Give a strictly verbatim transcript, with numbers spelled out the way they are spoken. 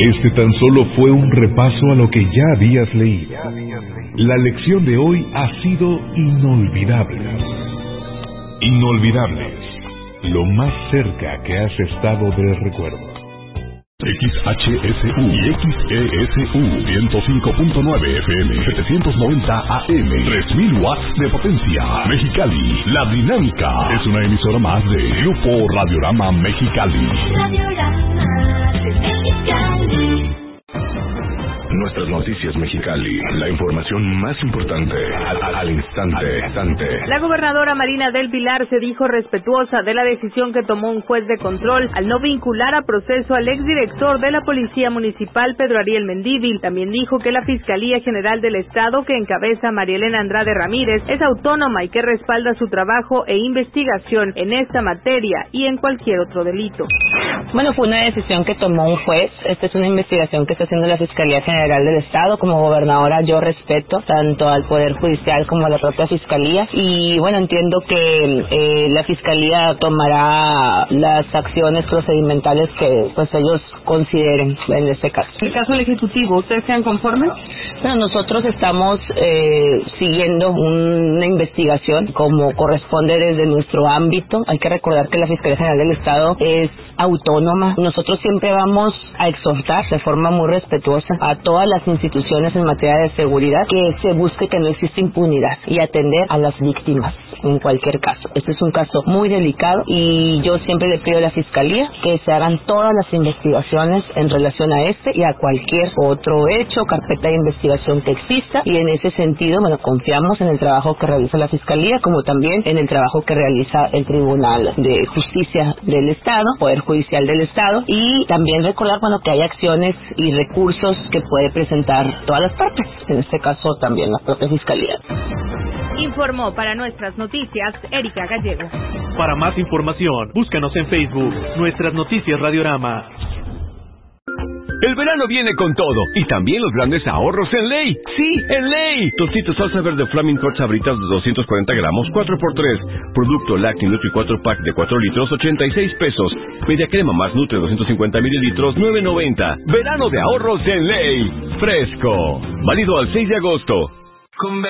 Este tan solo fue un repaso a lo que ya habías leído. La lección de hoy ha sido inolvidable. Inolvidables, lo más cerca que has estado del recuerdo. X H S U y X E S U ciento cinco punto nueve F M, setecientos noventa A M, tres mil watts de potencia. Mexicali, La Dinámica es una emisora más de Grupo Radiorama Mexicali. Radiorama de Mexicali. Nuestras noticias Mexicali, la información más importante al, al, al instante, instante. La gobernadora Marina del Pilar se dijo respetuosa de la decisión que tomó un juez de control al no vincular a proceso al exdirector de la Policía Municipal, Pedro Ariel Mendívil. También dijo que la Fiscalía General del Estado, que encabeza María Elena Andrade Ramírez, es autónoma y que respalda su trabajo e investigación en esta materia y en cualquier otro delito. Bueno, fue una decisión que tomó un juez. Esta es una investigación que está haciendo la Fiscalía General del Estado. Como gobernadora yo respeto tanto al Poder Judicial como a la propia Fiscalía y bueno, entiendo que eh, la Fiscalía tomará las acciones procedimentales que pues ellos consideren en este caso. En el caso del Ejecutivo, ¿ustedes sean conformes? Bueno, nosotros estamos eh, siguiendo una investigación como corresponde desde nuestro ámbito. Hay que recordar que la Fiscalía General del Estado es autónoma. Nosotros siempre vamos a exhortar de forma muy respetuosa a todas las instituciones en materia de seguridad que se busque que no exista impunidad y atender a las víctimas en cualquier caso. Este es un caso muy delicado y yo siempre le pido a la Fiscalía que se hagan todas las investigaciones en relación a este y a cualquier otro hecho, carpeta de investigación que exista, y en ese sentido, bueno, confiamos en el trabajo que realiza la Fiscalía como también en el trabajo que realiza el Tribunal de Justicia del Estado, Poder Judicial del Estado, y también recordar, bueno, que hay acciones y recursos que puede presentar todas las partes, en este caso también la propia Fiscalía. Informó para nuestras noticias Erika Gallego. Para más información, búscanos en Facebook, Nuestras Noticias Radiorama. El verano viene con todo, y también los grandes ahorros en Ley. ¡Sí, en Ley! Tostitos salsa verde Flaming Hot Sabritas de doscientos cuarenta gramos, cuatro por tres. Producto Lacti Nutri cuatro pack de cuatro litros, ochenta y seis pesos. Media crema más Nutre doscientos cincuenta mililitros, nueve noventa. Verano de ahorros en Ley. Fresco. Válido al seis de agosto.